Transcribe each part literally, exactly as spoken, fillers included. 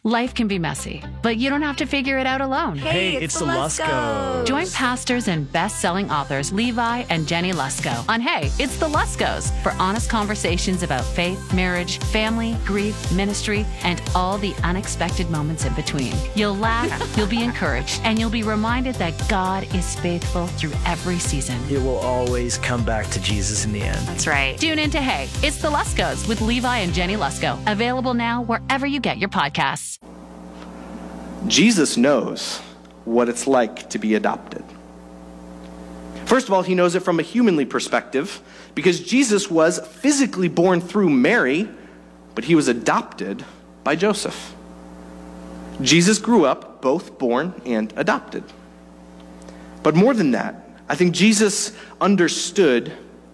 Life can be messy, but you don't have to figure it out alone. Hey, it's, it's the Luskos. Join pastors and best-selling authors Levi and Jenny Lusko on Hey, It's the Luskos for honest conversations about faith, marriage, family, grief, ministry, and all the unexpected moments in between. You'll laugh, you'll be encouraged, and you'll be reminded that God is faithful through every season. It will always come back to Jesus in the end. That's right. Tune in to Hey, It's the Luskos with Levi and Jenny Lusko. Available now wherever you get your podcasts. Jesus knows what it's like to be adopted. First of all, he knows it from a humanly perspective because Jesus was physically born through Mary, but he was adopted by Joseph. Jesus grew up both born and adopted. But more than that, I think Jesus understood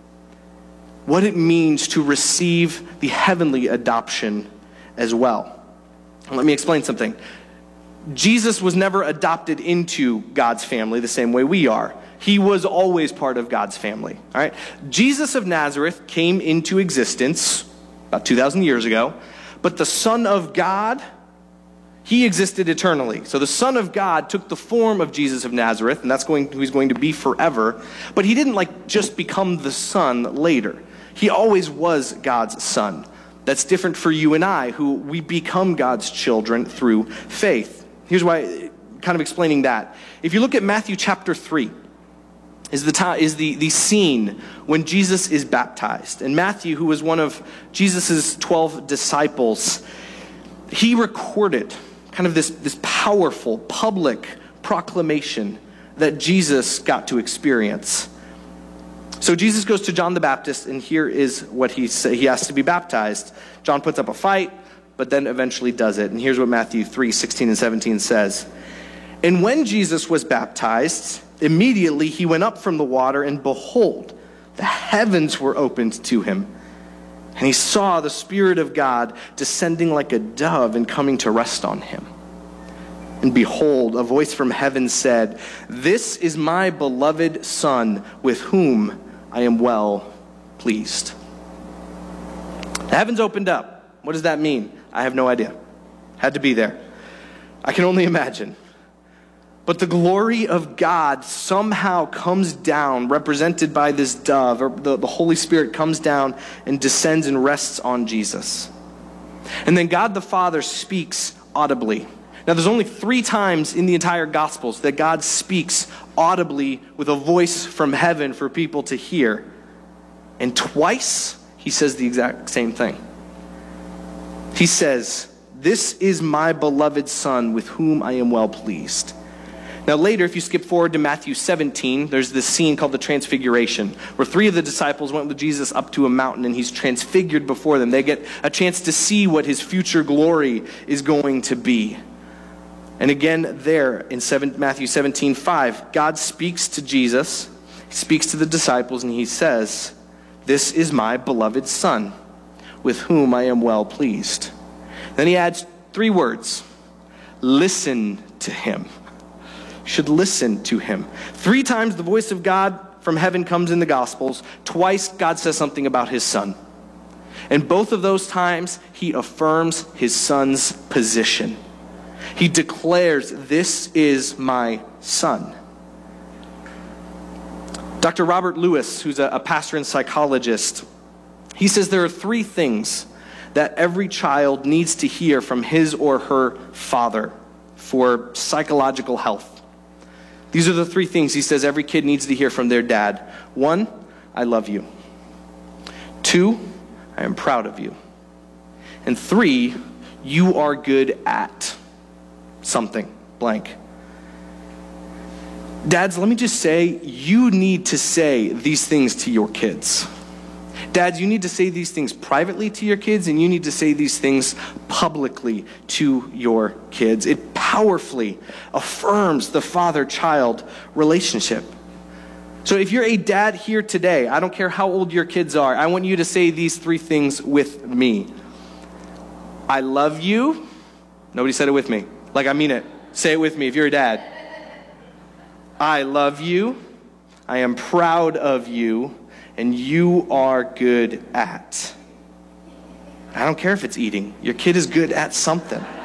what it means to receive the heavenly adoption as well. Let me explain something. Jesus was never adopted into God's family the same way we are. He was always part of God's family. All right? Jesus of Nazareth came into existence about two thousand years ago, but the Son of God, he existed eternally. So the Son of God took the form of Jesus of Nazareth, and that's going who he's going to be forever. But he didn't like just become the Son later. He always was God's Son. That's different for you and I, who we become God's children through faith. Here's why, kind of explaining that. If you look at Matthew chapter three, is the time, is the, the scene when Jesus is baptized. And Matthew, who was one of Jesus' twelve disciples, he recorded kind of this, this powerful public proclamation that Jesus got to experience. So Jesus goes to John the Baptist, and here is what he say. He has to be baptized. John puts up a fight, but then eventually does it. And here's what Matthew three, sixteen and seventeen says. And when Jesus was baptized, immediately he went up from the water, and behold, the heavens were opened to him. And he saw the Spirit of God descending like a dove and coming to rest on him. And behold, a voice from heaven said, "This is my beloved Son, with whom I am well pleased." The heavens opened up. What does that mean? I have no idea. Had to be there. I can only imagine. But the glory of God somehow comes down, represented by this dove, or the, the Holy Spirit comes down and descends and rests on Jesus. And then God the Father speaks audibly. Now, there's only three times in the entire Gospels that God speaks audibly with a voice from heaven for people to hear. And twice, he says the exact same thing. He says, "This is my beloved Son, with whom I am well pleased." Now later, if you skip forward to Matthew seventeen, there's this scene called the Transfiguration, where three of the disciples went with Jesus up to a mountain, and he's transfigured before them. They get a chance to see what his future glory is going to be. And again there in Matthew seventeen five, God speaks to Jesus, he speaks to the disciples, and he says, "This is my beloved Son, with whom I am well pleased." Then he adds three words: listen to him. You should listen to him. Three times the voice of God from heaven comes in the Gospels. Twice God says something about his Son. And both of those times he affirms his Son's position. He declares, "This is my Son." Doctor Robert Lewis, who's a, a pastor and psychologist, he says there are three things that every child needs to hear from his or her father for psychological health. These are the three things he says every kid needs to hear from their dad. One, "I love you." Two, "I am proud of you." And three, "You are good at something, blank." Dads, let me just say, you need to say these things to your kids. Dads, you need to say these things privately to your kids, and you need to say these things publicly to your kids. It powerfully affirms the father-child relationship. So if you're a dad here today, I don't care how old your kids are, I want you to say these three things with me. I love you. Nobody said it with me. Like I mean it. Say it with me if you're a dad. I love you. I am proud of you. And you are good at. I don't care if it's eating. Your kid is good at something.